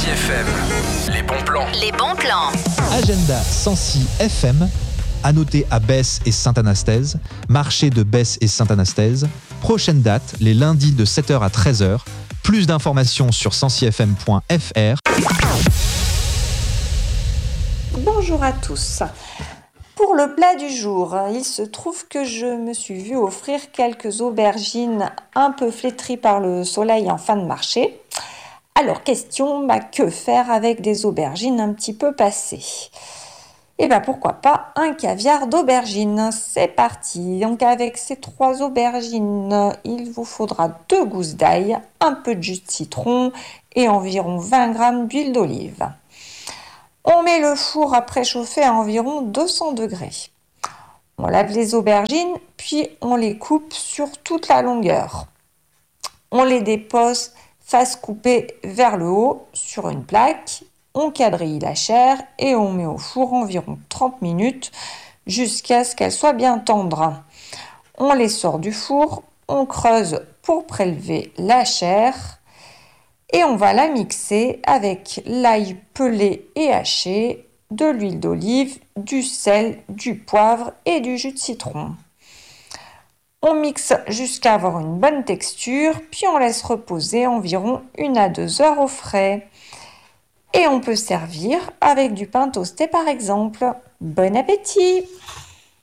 FM, les bons plans. Les bons plans. Agenda Sancy FM, à noter à Besse et Sainte-Anastaise, marché de Besse et Sainte-Anastaise. Prochaine date, les lundis de 7h à 13h. Plus d'informations sur sancyfm.fr. Bonjour à tous. Pour le plat du jour, il se trouve que je me suis vue offrir quelques aubergines un peu flétries par le soleil en fin de marché. Alors question, que faire avec des aubergines un petit peu passées ? Pourquoi pas un caviar d'aubergine. C'est parti. Donc avec ces 3 aubergines, il vous faudra 2 gousses d'ail, un peu de jus de citron et environ 20 g d'huile d'olive. On met le four à préchauffer à environ 200 degrés. On lave les aubergines, puis on les coupe sur toute la longueur. On les dépose face coupée vers le haut sur une plaque. On quadrille la chair et on met au four environ 30 minutes jusqu'à ce qu'elle soit bien tendre. On les sort du four, on creuse pour prélever la chair et on va la mixer avec l'ail pelé et haché, de l'huile d'olive, du sel, du poivre et du jus de citron. On mixe jusqu'à avoir une bonne texture, puis on laisse reposer environ 1 à 2 heures au frais. Et on peut servir avec du pain toasté par exemple. Bon appétit!